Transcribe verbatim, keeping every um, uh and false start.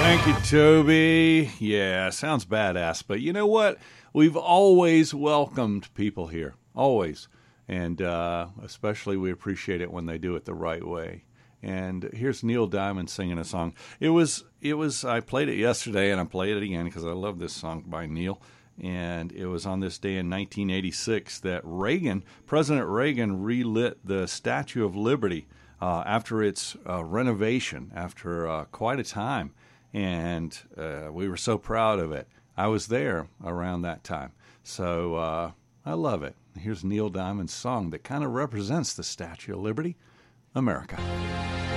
Thank you, Toby. Yeah, sounds badass. But you know what? We've always welcomed people here. Always. And uh, especially we appreciate it when they do it the right way. And here's Neil Diamond singing a song. It was, it was. I played it yesterday, and I played it again because I love this song by Neil. And it was on this day in nineteen eighty-six that Reagan, President Reagan, relit the Statue of Liberty uh, after its uh, renovation, after uh, quite a time. And uh, we were so proud of it. I was there around that time. So uh, I love it. Here's Neil Diamond's song that kind of represents the Statue of Liberty, America.